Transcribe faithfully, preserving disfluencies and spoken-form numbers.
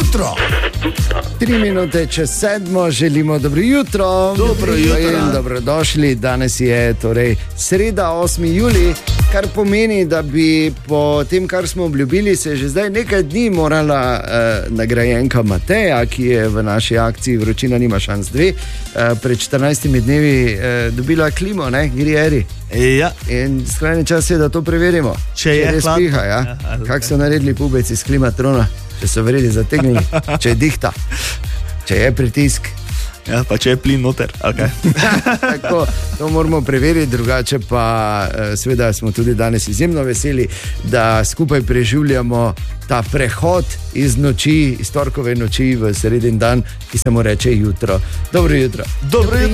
jutro. Tri minute čez sedmo, želimo dobro jutro. Dobro jutro. In dobrodošli. Danes je torej sreda, osmi julij, kar pomeni, da bi po tem, kar smo obljubili, se že zdaj nekaj dni morala uh, nagrajenka Mateja, ki je v naši akciji Vročina nima šans dve, uh, pred štirinástimi dnevi uh, dobila klimo, ne, Grieri. Ja. In skrajni čas je, da to preverimo. Če je res hladno. piha, ja? Ja, Kako so naredili pubeci s klimatrona, če so vredi zategnili, če je dihta, če je pritisk. Ja, pa če je plin noter, okay. Tako, to moramo preveriti, drugače pa seveda smo tudi danes izjemno veseli, da skupaj preživljamo ta prehod iz noči, iz torkove noči v sredin dan, ki se mu reče jutro. Dobro jutro. Dobro jutro.